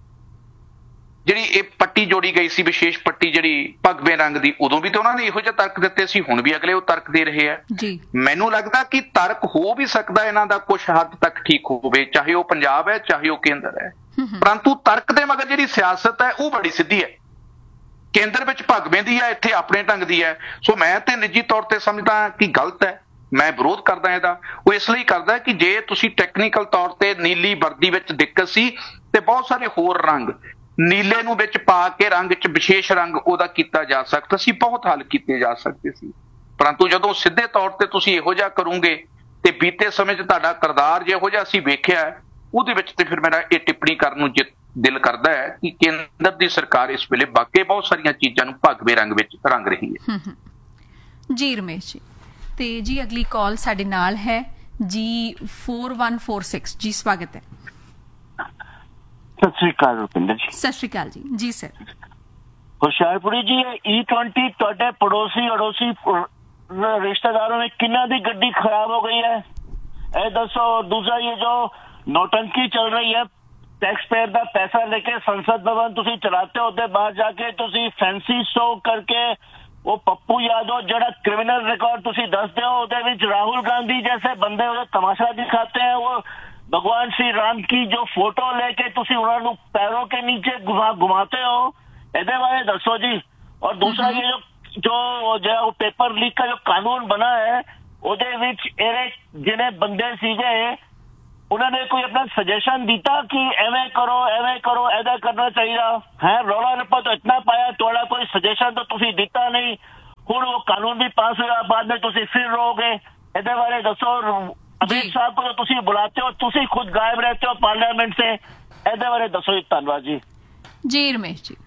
ਜਿਹੜੀ ਇਹ ਪੱਟੀ ਜੋੜੀ ਗਈ ਸੀ, ਵਿਸ਼ੇਸ਼ ਪੱਟੀ ਜਿਹੜੀ ਭਗਵੇਂ ਰੰਗ ਦੀ, ਉਦੋਂ ਵੀ ਤਾਂ ਉਹਨਾਂ ਨੇ ਇਹੋ ਜਿਹੇ ਤਰਕ ਦਿੱਤੇ ਸੀ, ਹੁਣ ਵੀ ਅਗਲੇ ਉਹ ਤਰਕ ਦੇ ਰਹੇ ਆ ਜੀ। ਮੈਨੂੰ ਲੱਗਦਾ ਕਿ ਤਰਕ ਹੋ ਵੀ ਸਕਦਾ ਇਹਨਾਂ ਦਾ ਕੁਝ ਹੱਦ ਤੱਕ ਠੀਕ ਹੋਵੇ, ਚਾਹੇ ਉਹ ਪੰਜਾਬ ਹੈ ਚਾਹੇ ਉਹ ਕੇਂਦਰ ਹੈ। ਪਰੰਤੂ ਤਰਕ ਦੇ ਮਗਰ ਜਿਹੜੀ ਸਿਆਸਤ ਹੈ ਉਹ ਬੜੀ ਸਿੱਧੀ ਹੈ। ਕੇਂਦਰ ਵਿੱਚ ਭਗਵੇਂ ਦੀ ਹੈ, ਇੱਥੇ ਆਪਣੇ ਢੰਗ ਦੀ ਹੈ। ਸੋ ਮੈਂ ਤੇ ਨਿੱਜੀ ਤੌਰ ਤੇ ਸਮਝਦਾ ਕਿ ਗਲਤ ਹੈ। ਮੈਂ ਵਿਰੋਧ ਕਰਦਾ ਇਹਦਾ। ਉਹ ਇਸ ਲਈ ਕਰਦਾ ਕਿ ਜੇ ਤੁਸੀਂ ਟੈਕਨੀਕਲ ਤੌਰ ਤੇ ਨੀਲੀ ਵਰਦੀ ਵਿੱਚ ਦਿੱਕਤ ਸੀ ਤੇ ਬਹੁਤ ਸਾਰੇ ਹੋਰ ਰੰਗ ਨੀਲੇ ਨੂੰ ਵਿੱਚ ਪਾ ਕੇ ਰੰਗ ਚ ਵਿਸ਼ੇਸ਼ ਰੰਗ ਉਹਦਾ ਕੀਤਾ ਜਾ ਸਕਦਾ ਸੀ, ਬਹੁਤ ਹੱਲ ਕੀਤੇ ਜਾ ਸਕਦੇ ਸੀ। ਪਰੰਤੂ ਜਦੋਂ ਸਿੱਧੇ ਤੌਰ ਤੇ ਤੁਸੀਂ ਇਹੋ ਜਿਹਾ ਕਰੋਗੇ ਤੇ ਬੀਤੇ ਸਮੇਂ 'ਚ ਤੁਹਾਡਾ ਕਿਰਦਾਰ ਜਿਹੋ ਜਿਹਾ ਅਸੀਂ ਵੇਖਿਆ, ਉਹਦੇ ਵਿੱਚ ਤੇ ਫਿਰ ਮੇਰਾ ਇਹ ਟਿੱਪਣੀ ਕਰਨ ਨੂੰ ਦਿਲ ਕਰਦਾ ਹੈ ਕਿ ਕੇਂਦਰ ਦੀ ਸਰਕਾਰ ਇਸ ਵੇਲੇ ਵਾਕਈ ਬਹੁਤ ਸਾਰੀਆਂ ਚੀਜ਼ਾਂ ਨੂੰ ਭਗਵੇਂ ਰੰਗ ਵਿੱਚ ਰੰਗ ਰਹੀ ਹੈ। ਜੀ ਰਮੇਸ਼ ਜੀ। ਤੇ ਜੀ ਅਗਲੀ ਕਾਲ ਸਾਡੇ ਨਾਲ ਹੈ ਜੀ 4146 ਜੀ, ਸਵਾਗਤ ਹੈ। ਸਤਿ ਸ੍ਰੀ ਅਕਾਲ ਰੁਪਿੰਦਰ ਜੀ। ਸਤਿ ਸ੍ਰੀ ਅਕਾਲ ਜੀ। ਜੀ ਸਰ। ਹੁਸ਼ਿਆਰਪੁਰੀ ਜੀ, E20 ਤੁਹਾਡੇ ਪੜੋਸੀ ਰਿਸ਼ਤੇਦਾरों में किन्ना दी गड्डी खराब हो गई है। ये दसो। दूसरा ये जो नौटंकी चल रही है, टैक्स पेयर का पैसा लेके संसद भवन तुसी चलाते हो, उसके बाद जाके तुसी फैंसी शो करके वो पप्पू यादव जड़ा क्रिमिनल रिकॉर्ड तुसी दसदे हो, उसदे विच राहुल गांधी जैसे बंदे उन्हें तमाशा दिखाते हैं। वो भगवान श्री राम की जो फोटो लेके तुसी उन्होंने पैरों के नीचे घुमाते हो, ਇਹਦੇ बारे दसो जी। और दूसरा ये जो पेपर लीक का जो कानून बना है, ਉਹਦੇ ਵਿੱਚ ਇਹ ਜਿਹੜੇ ਬੰਦੇ ਸੀਗੇ ਉਹਨਾਂ ਨੇ ਕੋਈ ਆਪਣਾ सजेशन दिता कि ਐਵੇਂ करो ऐसा करना चाहिए है। रौला रप्पा तो इतना पाया, थोड़ा कोई सजेशन तो तुसी दिता नहीं। ਹੁਣ वो कानून भी पास हुआ, बाद में तुसी फिर रहोगे। ਇਹਦੇ बारे दसो। अमित साहब को तो तुसी बुलाते हो, तुसी खुद गायब रहते हो पार्लियामेंट से। ਇਹਦੇ बारे दसो। धन्यवाद जी। जी रमेश जी।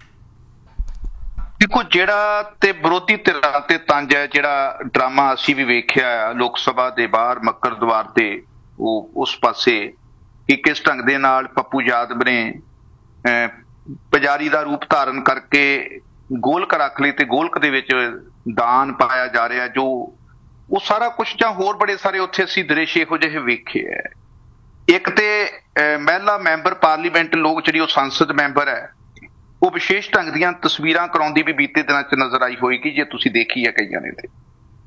ਦੇਖੋ, ਜਿਹੜਾ ਤੇ ਵਿਰੋਧੀ ਧਿਰਾਂ ਤੇ ਤੰਜ ਹੈ, ਜਿਹੜਾ ਡਰਾਮਾ ਅਸੀਂ ਵੀ ਵੇਖਿਆ ਲੋਕ ਸਭਾ ਦੇ ਬਾਹਰ ਮੱਕਰ ਦਵਾਰ ਤੇ, ਉਹ ਉਸ ਪਾਸੇ ਕਿ ਕਿਸ ਢੰਗ ਦੇ ਨਾਲ ਪੱਪੂ ਯਾਦਵ ਨੇ ਪੁਜਾਰੀ ਦਾ ਰੂਪ ਧਾਰਨ ਕਰਕੇ ਗੋਲਕ ਰੱਖ ਲਈ ਤੇ ਗੋਲਕ ਦੇ ਵਿੱਚ ਦਾਨ ਪਾਇਆ ਜਾ ਰਿਹਾ, ਜੋ ਉਹ ਸਾਰਾ ਕੁਝ ਜਾਂ ਹੋਰ ਬੜੇ ਸਾਰੇ ਉੱਥੇ ਅਸੀਂ ਦ੍ਰਿਸ਼ ਇਹੋ ਜਿਹੇ ਵੇਖੇ ਹੈ। ਇੱਕ ਤੇ ਮਹਿਲਾ ਮੈਂਬਰ ਪਾਰਲੀਮੈਂਟ ਲੋਕ ਜਿਹੜੀ ਉਹ ਸੰਸਦ ਮੈਂਬਰ ਹੈ, ਉਹ ਵਿਸ਼ੇਸ਼ ਢੰਗ ਦੀਆਂ ਤਸਵੀਰਾਂ ਕਰਾਉਂਦੀ ਵੀ ਬੀਤੇ ਦਿਨਾਂ 'ਚ ਨਜ਼ਰ ਆਈ ਹੋਏਗੀ, ਜੇ ਤੁਸੀਂ ਦੇਖੀ ਹੈ ਕਈਆਂ ਨੇ ਤੇ।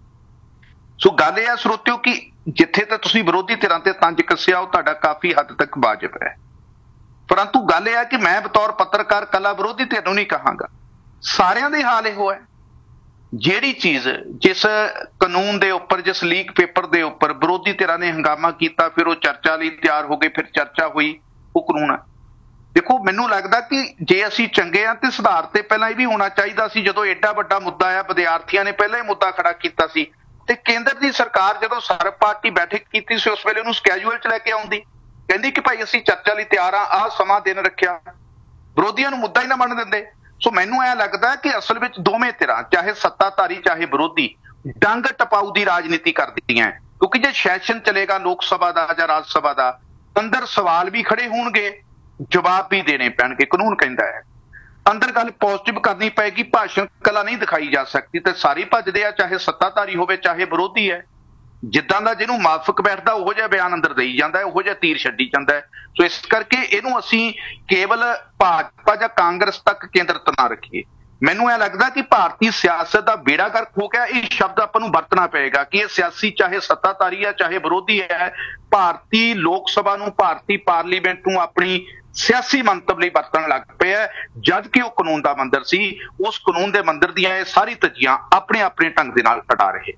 ਸੋ ਗੱਲ ਇਹ ਆ ਸਰੋਤਿਓ ਕਿ ਜਿੱਥੇ ਤਾਂ ਤੁਸੀਂ ਵਿਰੋਧੀ ਧਿਰਾਂ ਤੇ ਤੰਜ ਕੱਸਿਆ, ਉਹ ਤੁਹਾਡਾ ਕਾਫੀ ਹੱਦ ਤੱਕ ਵਾਜਬ ਹੈ, ਪਰੰਤੂ ਗੱਲ ਇਹ ਆ ਕਿ ਮੈਂ ਬਤੌਰ ਪੱਤਰਕਾਰ ਕੱਲਾ ਵਿਰੋਧੀ ਧਿਰ ਨੂੰ ਨਹੀਂ ਕਹਾਂਗਾ, ਸਾਰਿਆਂ ਦੇ ਹਾਲ ਇਹੋ ਹੈ। ਜਿਹੜੀ ਚੀਜ਼, ਜਿਸ ਕਾਨੂੰਨ ਦੇ ਉੱਪਰ, ਜਿਸ ਲੀਕ ਪੇਪਰ ਦੇ ਉੱਪਰ ਵਿਰੋਧੀ ਧਿਰਾਂ ਨੇ ਹੰਗਾਮਾ ਕੀਤਾ, ਫਿਰ ਉਹ ਚਰਚਾ ਲਈ ਤਿਆਰ ਹੋ ਗਏ, ਫਿਰ ਚਰਚਾ ਹੋਈ, ਉਹ ਕਾਨੂੰਨ ਹੈ। ਦੇਖੋ, ਮੈਨੂੰ ਲੱਗਦਾ ਕਿ ਜੇ ਅਸੀਂ ਚੰਗੇ ਆ ਤੇ ਸੁਧਾਰ ਤੇ ਪਹਿਲਾਂ ਇਹ ਵੀ ਹੋਣਾ ਚਾਹੀਦਾ ਸੀ। ਜਦੋਂ ਐਡਾ ਵੱਡਾ ਮੁੱਦਾ ਆ, ਵਿਦਿਆਰਥੀਆਂ ਨੇ ਪਹਿਲਾਂ ਹੀ ਮੁੱਦਾ ਖੜਾ ਕੀਤਾ ਸੀ, ਤੇ ਕੇਂਦਰ ਦੀ ਸਰਕਾਰ ਜਦੋਂ ਸਰਬ ਪਾਰਟੀ ਬੈਠਕ ਕੀਤੀ ਸੀ, ਉਸ ਵੇਲੇ ਉਹਨੂੰ ਸਕੈਜੂਅਲ 'ਚ ਲੈ ਕੇ ਆਉਂਦੀ, ਕਹਿੰਦੀ ਕਿ ਭਾਈ ਅਸੀਂ ਚਰਚਾ ਲਈ ਤਿਆਰ ਆ, ਆਹ ਸਮਾਂ ਦਿਨ ਰੱਖਿਆ, ਵਿਰੋਧੀਆਂ ਨੂੰ ਮੁੱਦਾ ਹੀ ਨਾ ਮੰਨ ਦਿੰਦੇ। ਸੋ ਮੈਨੂੰ ਇਹ ਲੱਗਦਾ ਕਿ ਅਸਲ ਵਿੱਚ ਦੋਵੇਂ ਧਿਰਾਂ, ਚਾਹੇ ਸੱਤਾਧਾਰੀ ਚਾਹੇ ਵਿਰੋਧੀ, ਡੰਗ ਟਪਾਊ ਦੀ ਰਾਜਨੀਤੀ ਕਰਦੀਆਂ, ਕਿਉਂਕਿ ਜੇ ਸੈਸ਼ਨ ਚਲੇਗਾ ਲੋਕ ਸਭਾ ਦਾ ਜਾਂ ਰਾਜ ਸਭਾ ਦਾ, ਅੰਦਰ ਸਵਾਲ ਵੀ ਖੜੇ ਹੋਣਗੇ, ਜਵਾਬ ਵੀ ਦੇਣੇ ਪੈਣਗੇ। ਕਾਨੂੰਨ ਕਹਿੰਦਾ ਹੈ ਅੰਦਰ ਗੱਲ ਪੋਜ਼ਿਟਿਵ ਕਰਨੀ ਪਏਗੀ, ਭਾਸ਼ਣ ਕਲਾ ਨਹੀਂ ਦਿਖਾਈ ਜਾ ਸਕਦੀ, ਤੇ ਸਾਰੇ ਭੱਜਦੇ ਆ, ਚਾਹੇ ਸੱਤਾਧਾਰੀ ਹੋਵੇ ਚਾਹੇ ਵਿਰੋਧੀ ਹੈ। ਜਿੱਦਾਂ ਦਾ ਜਿਹਨੂੰ ਮਾਫਕ ਬੈਠਦਾ ਉਹੋ ਜਿਹਾ ਬਿਆਨ ਅੰਦਰ ਦੇਈ ਜਾਂਦਾ ਹੈ, ਉਹੋ ਜਿਹਾ ਤੀਰ ਛੱਡੀ ਜਾਂਦਾ ਹੈ। ਸੋ ਇਸ ਕਰਕੇ ਇਹਨੂੰ ਅਸੀਂ ਕੇਵਲ ਭਾਜਪਾ ਜਾਂ ਕਾਂਗਰਸ ਤੱਕ ਕੇਂਦਰਿਤ ਨਾ ਰੱਖੀਏ। ਮੈਨੂੰ ਇਹ ਲੱਗਦਾ ਕਿ ਭਾਰਤੀ ਸਿਆਸਤ ਦਾ ਬੇੜਾ ਗਰਕ ਹੋ ਗਿਆ। ਇਹ ਸ਼ਬਦ ਆਪਾਂ ਨੂੰ ਵਰਤਣਾ ਪਏਗਾ ਕਿ ਇਹ ਸਿਆਸੀ, ਚਾਹੇ ਸੱਤਾਧਾਰੀ ਹੈ ਚਾਹੇ ਵਿਰੋਧੀ ਹੈ, ਭਾਰਤੀ ਲੋਕ ਸਭਾ ਨੂੰ, ਭਾਰਤੀ ਪਾਰਲੀਮੈਂਟ ਨੂੰ ਆਪਣੀ ਸਿਆਸੀ ਮੰਤਵ ਲਈ ਵਰਤਣ ਲੱਗ ਪਿਆ, ਜਦ ਕਿ ਉਹ ਕਾਨੂੰਨ ਦਾ ਮੰਦਰ ਸੀ। ਉਸ ਕਾਨੂੰਨ ਦੇ ਮੰਦਰ ਦੀਆਂ ਇਹ ਸਾਰੀ ਧੱਜੀਆਂ ਆਪਣੇ ਆਪਣੇ ਢੰਗ ਦੇ ਨਾਲ ਹਟਾ ਰਹੇ।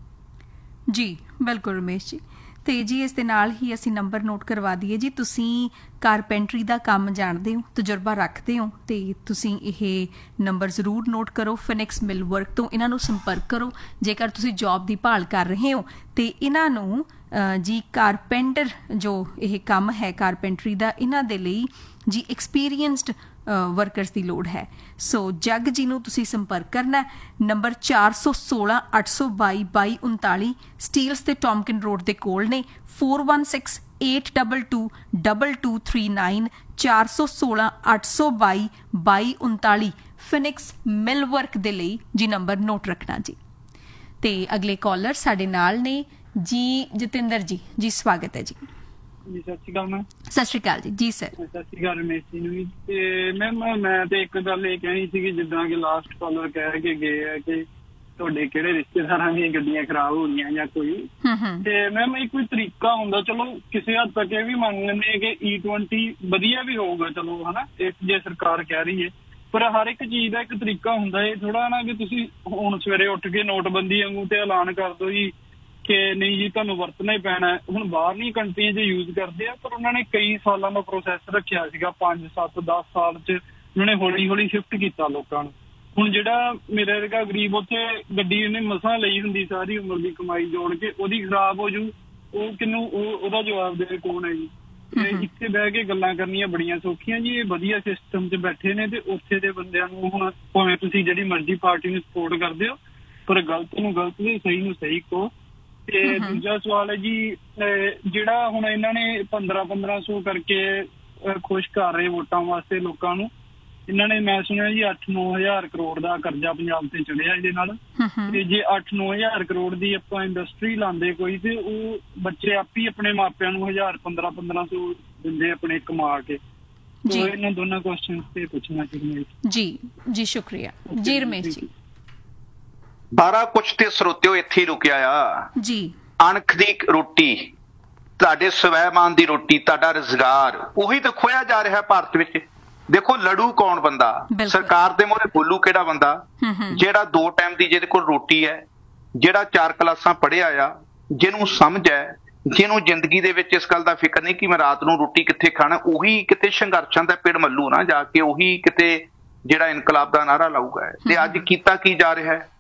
ਜੀ ਬਿਲਕੁਲ ਰਮੇਸ਼ ਜੀ। ਤੇ ਜੀ ਇਸ ਦੇ ਨਾਲ ਹੀ ਅਸੀਂ ਨੰਬਰ ਨੋਟ ਕਰਵਾ ਦਈਏ ਜੀ। ਤੁਸੀਂ ਕਾਰਪੈਂਟਰੀ ਦਾ ਕੰਮ ਜਾਣਦੇ ਹੋ, ਤਜਰਬਾ ਰੱਖਦੇ ਹੋ, ਤੇ ਤੁਸੀਂ ਇਹ ਨੰਬਰ ਜ਼ਰੂਰ ਨੋਟ ਕਰੋ। ਫਿਨਿਕਸ ਮਿਲ ਵਰਕ ਤੋਂ ਇਹਨਾਂ ਨੂੰ ਸੰਪਰਕ ਕਰੋ ਜੇਕਰ ਤੁਸੀਂ ਜੌਬ ਦੀ ਭਾਲ ਕਰ ਰਹੇ ਹੋ। ਤੇ ਇਹਨਾਂ ਨੂੰ ਜੀ ਕਾਰਪੈਂਟਰ ਜੋ ਇਹ ਕੰਮ ਹੈ ਕਾਰਪੈਂਟਰੀ ਦਾ, ਇਹਨਾਂ ਦੇ ਲਈ ਜੀ ਐਕਸਪੀਰੀਅੰਸਡ ਵਰਕਰਸ ਦੀ ਲੋੜ ਹੈ। ਸੋ ਜੱਗ ਜੀ ਨੂੰ ਤੁਸੀਂ ਸੰਪਰਕ ਕਰਨਾ। ਨੰਬਰ 416 822 2239 ਸਟੀਲਸ ਤੇ ਟੌਮਕਿਨ ਰੋਡ ਦੇ ਕੋਲ ਨੇ। 416822 2239 416 822 2239 ਫਿਨਿਕਸ ਮਿਲ ਵਰਕ ਦੇ ਲਈ ਜੀ ਨੰਬਰ ਨੋਟ ਰੱਖਣਾ ਜੀ। ਤੇ ਅਗਲੇ ਕਾਲਰ ਸਾਡੇ ਨਾਲ ਨੇ ਜੀ, ਜਤਿੰਦਰ ਜੀ। ਜੀ ਸਵਾਗਤ ਹੈ ਜੀ। ਜੀ ਸਤਿ ਸ਼੍ਰੀ ਅਕਾਲ ਮੈਮ। ਸਤਿ ਸ਼੍ਰੀ ਅਕਾਲ ਜੀ। ਜੀ ਸਰ। ਸਤਿ ਸ਼੍ਰੀ ਅਕਾਲ ਰਮੇਸ਼ ਜੀ ਨੂੰ ਵੀ। ਤੇ ਮੈਮ ਮੈਂ ਤੇ ਇੱਕ ਗੱਲ ਇਹ ਕਹਿਣੀ ਸੀਗੀ, ਜਿੱਦਾਂ ਕਿ ਲਾਸਟ ਕਾਲਰ ਕਹਿ ਕੇ ਗਏ ਆ ਕਿ ਤੁਹਾਡੇ ਕਿਹੜੇ ਰਿਸ਼ਤੇਦਾਰਾਂ ਦੀਆਂ ਗੱਡੀਆਂ ਖਰਾਬ ਹੋ ਗਈਆਂ ਜਾਂ ਕੋਈ, ਤੇ ਮੈਮ ਇਹ ਕੋਈ ਤਰੀਕਾ ਹੁੰਦਾ, ਚਲੋ ਕਿਸੇ ਹੱਦ ਤੱਕ ਇਹ ਵੀ ਮੰਨ ਲੈਂਦੇ ਕਿ E20 ਵਧੀਆ ਵੀ ਹੋਊਗਾ, ਚਲੋ ਹਨਾ, ਜੇ ਸਰਕਾਰ ਕਹਿ ਰਹੀ ਹੈ, ਪਰ ਹਰ ਇੱਕ ਚੀਜ਼ ਦਾ ਇੱਕ ਤਰੀਕਾ ਹੁੰਦਾ ਹੈ। ਥੋੜਾ ਨਾ ਕਿ ਤੁਸੀਂ ਹੁਣ ਸਵੇਰੇ ਉੱਠ ਕੇ ਨੋਟਬੰਦੀ ਵਾਂਗੂ ਤੇ ਐਲਾਨ ਕਰ ਦਿਓ ਜੀ ਕਿ ਨਹੀਂ ਜੀ ਤੁਹਾਨੂੰ ਵਰਤਣਾ ਹੀ ਪੈਣਾ। ਹੁਣ ਬਾਹਰਲੀਆਂ ਕੰਟਰੀਆਂ 'ਚ ਯੂਜ਼ ਕਰਦੇ ਆ, ਪਰ ਉਹਨਾਂ ਨੇ ਕਈ ਸਾਲਾਂ ਦਾ ਪ੍ਰੋਸੈਸ ਰੱਖਿਆ ਸੀਗਾ, 5 7 10 ਸਾਲ 'ਚ ਉਹਨਾਂ ਨੇ ਹੌਲੀ ਹੌਲੀ ਸ਼ਿਫਟ ਕੀਤਾ ਲੋਕਾਂ ਨੂੰ। ਹੁਣ ਜਿਹੜਾ ਮੇਰਾ ਵਰਗਾ ਗਰੀਬ ਉੱਥੇ ਗੱਡੀ ਉਹਨੇ ਮਸਾਂ ਲਈ ਹੁੰਦੀ, ਸਾਰੀ ਉਮਰ ਦੀ ਕਮਾਈ ਜੋੜ ਕੇ, ਉਹਦੀ ਖਰਾਬ ਹੋ ਜੂ, ਉਹ ਕਿਹਨੂੰ ਉਹਦਾ ਜਵਾਬ ਦੇਵੇ ਕੌਣ ਹੈ ਜੀ? ਤੇ ਇੱਥੇ ਬਹਿ ਕੇ ਗੱਲਾਂ ਕਰਨੀਆਂ ਬੜੀਆਂ ਸੌਖੀਆਂ ਜੀ। ਇਹ ਵਧੀਆ ਸਿਸਟਮ 'ਚ ਬੈਠੇ ਨੇ, ਤੇ ਉੱਥੇ ਦੇ ਬੰਦਿਆਂ ਨੂੰ ਹੁਣ ਭਾਵੇਂ ਤੁਸੀਂ ਜਿਹੜੀ ਮਰਜ਼ੀ ਪਾਰਟੀ ਨੂੰ ਸਪੋਰਟ ਕਰਦੇ ਹੋ, ਪਰ ਗਲਤ ਨੂੰ ਗਲਤ ਤੇ ਸਹੀ ਨੂੰ ਸਹੀ ਕਹੋ। ਤੇ ਦੂਜਾ ਸਵਾਲ ਹੈ ਜੀ, ਜਿਹੜਾ ਹੁਣ ਇਹਨਾਂ ਨੇ 1500 ਕਰਕੇ ਖੁਸ਼ ਕਰ ਰਹੇ ਵੋਟਾਂ ਵਾਸਤੇ ਲੋਕਾਂ ਨੂੰ, ਇਹਨਾਂ ਨੇ ਮੈਂ ਸੁਣਿਆ ਜੀ 8-9 ਹਜ਼ਾਰ ਕਰੋੜ ਦਾ ਕਰਜ਼ਾ ਪੰਜਾਬ ਤੇ ਚੜਿਆ ਇਹਦੇ ਨਾਲ। ਤੇ ਜੇ 8-9 ਹਜ਼ਾਰ ਕਰੋੜ ਦੀ ਆਪਾਂ ਇੰਡਸਟਰੀ ਲਾਉਂਦੇ ਕੋਈ, ਤੇ ਉਹ ਬੱਚੇ ਆਪ ਹੀ ਆਪਣੇ ਮਾਪਿਆਂ ਨੂੰ 1000-1500 ਦਿੰਦੇ ਆਪਣੇ ਕਮਾ ਕੇ। ਜੀ ਇਹਨਾਂ ਦੋਨਾਂ ਕੁਐਸਚਨਸ ਤੇ ਪੁੱਛਣਾ ਚਾਹੁੰਦਾ ਜੀ। ਜੀ ਸ਼ੁਕਰੀਆ ਜੀ ਰਮੇਸ਼ ਜੀ। ਸਾਰਾ ਕੁਝ ਤੇ ਸਰੋਤਿਓ ਇੱਥੇ ਹੀ ਰੁਕਿਆ ਆ ਜੀ। ਅਣਖ ਦੀ ਰੋਟੀ, ਤੁਹਾਡੇ ਸਵੈਮਾਨ ਦੀ ਰੋਟੀ, ਤੁਹਾਡਾ ਰੁਜ਼ਗਾਰ, ਉਹੀ ਤਾਂ ਖੋਇਆ ਜਾ ਰਿਹਾ ਭਾਰਤ ਵਿੱਚ। ਦੇਖੋ ਲੜੂ ਕੌਣ ਬੰਦਾ, ਸਰਕਾਰ ਦੇ ਮੂਹਰੇ ਬੋਲੂ ਕਿਹੜਾ ਬੰਦਾ ਜਿਹੜਾ 2 ਟਾਈਮ ਦੀ ਜਿਹਦੇ ਕੋਲ ਰੋਟੀ ਹੈ, ਜਿਹੜਾ 4 ਕਲਾਸਾਂ ਪੜ੍ਹਿਆ ਆ, ਜਿਹਨੂੰ ਸਮਝ ਹੈ, ਜਿਹਨੂੰ ਜ਼ਿੰਦਗੀ ਦੇ ਵਿੱਚ ਇਸ ਗੱਲ ਦਾ ਫਿਕਰ ਨਹੀਂ ਕਿ ਮੈਂ ਰਾਤ ਨੂੰ ਰੋਟੀ ਕਿੱਥੇ ਖਾਣਾ। ਉਹੀ ਕਿਤੇ ਸੰਘਰਸ਼ਾਂ ਦਾ ਪਿੜ ਮੱਲੂ ਨਾ ਜਾ ਕੇ, ਉਹੀ ਕਿਤੇ ਜਿਹੜਾ ਇਨਕਲਾਬ ਦਾ ਨਾਰਾ ਲਾਊਗਾ। ਤੇ ਅੱਜ ਕੀਤਾ ਕੀ ਜਾ ਰਿਹਾ ਹੈ?